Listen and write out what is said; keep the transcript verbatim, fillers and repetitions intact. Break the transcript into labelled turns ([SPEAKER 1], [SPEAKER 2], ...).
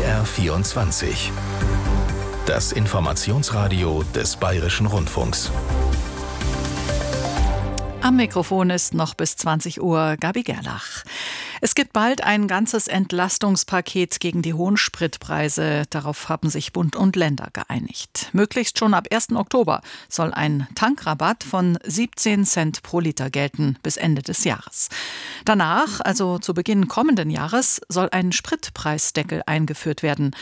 [SPEAKER 1] R vierundzwanzig. Das Informationsradio des Bayerischen Rundfunks.
[SPEAKER 2] Am Mikrofon ist noch bis zwanzig Uhr Gabi Gerlach. Es gibt bald ein ganzes Entlastungspaket gegen die hohen Spritpreise. Darauf haben sich Bund und Länder geeinigt. Möglichst schon ab ersten Oktober soll ein Tankrabatt von siebzehn Cent pro Liter gelten bis Ende des Jahres. Danach, also zu Beginn kommenden Jahres, soll ein Spritpreisdeckel eingeführt werden.